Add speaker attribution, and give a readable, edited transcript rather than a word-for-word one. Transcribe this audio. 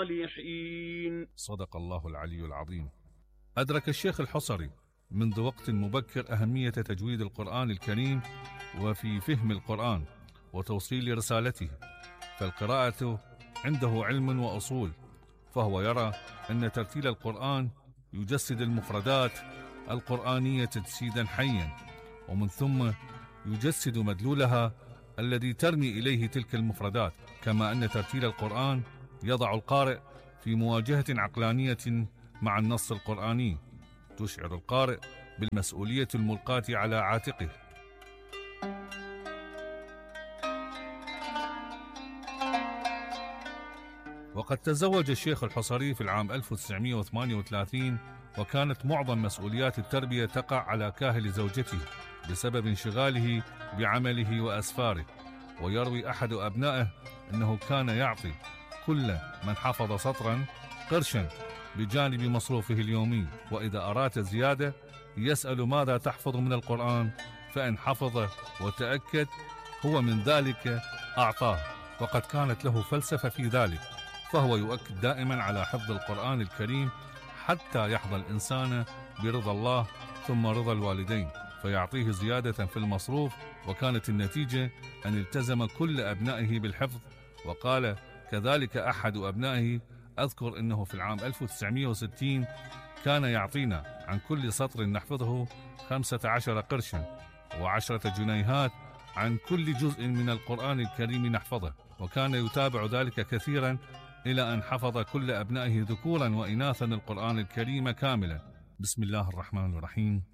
Speaker 1: الصالحين.
Speaker 2: صدق الله العلي العظيم. أدرك الشيخ الحصري منذ وقت مبكر أهمية تجويد القرآن الكريم وفي فهم القرآن وتوصيل رسالته، فالقراءة عنده علم وأصول، فهو يرى أن ترتيل القرآن يجسد المفردات القرآنية تجسيدا حيا، ومن ثم يجسد مدلولها الذي ترمي إليه تلك المفردات، كما أن ترتيل القرآن يضع القارئ في مواجهة عقلانية مع النص القرآني تشعر القارئ بالمسؤولية الملقاة على عاتقه. وقد تزوج الشيخ الحصري في العام 1938، وكانت معظم مسؤوليات التربية تقع على كاهل زوجته بسبب انشغاله بعمله وأسفاره. ويروي أحد أبنائه أنه كان يعطي كل من حفظ سطرا قرشا بجانب مصروفه اليومي، وإذا أراد زيادة يسأل ماذا تحفظ من القرآن، فإن حفظ وتأكد هو من ذلك أعطاه. وقد كانت له فلسفة في ذلك، فهو يؤكد دائما على حفظ القرآن الكريم حتى يحظى الإنسان برضا الله ثم رضا الوالدين، فيعطيه زيادة في المصروف. وكانت النتيجة أن التزم كل أبنائه بالحفظ. وقال كذلك أحد أبنائه: أذكر أنه في العام 1960 كان يعطينا عن كل سطر نحفظه 15 قرشا و10 جنيهات عن كل جزء من القرآن الكريم نحفظه، وكان يتابع ذلك كثيرا إلى أن حفظ كل أبنائه ذكورا وإناثا القرآن الكريم كاملا. بسم الله الرحمن الرحيم.